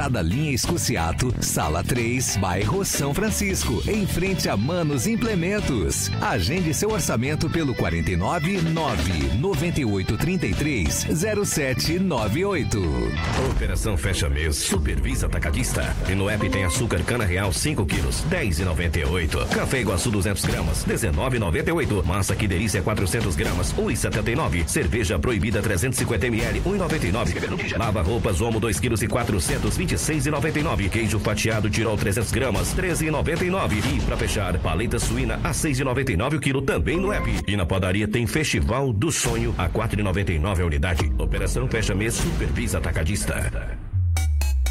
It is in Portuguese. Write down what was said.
Calçada Linha Escuciato, Sala 3, bairro São Francisco, em frente a Manos Implementos. Agende seu orçamento pelo 499-9833-0798. Operação Fecha Mês, Supervisa Atacadista. E no app tem açúcar cana real 5 quilos, R$10,98. Café Iguaçu 200 gramas, R$19,98. Massa Que Delícia 400 gramas, R$1,79. Cerveja Proibida 350 ml, R$1,99. Lava roupas Omo 2 quilos e 400, R$26,99. Queijo fatiado Tirol 300 gramas, R$13,99. E pra fechar, paleta suína a R$6,99 o quilo também no app. E na padaria tem Festival do Sonho a R$4,99 a unidade. Operação Fecha Mês, Supervisa Atacadista.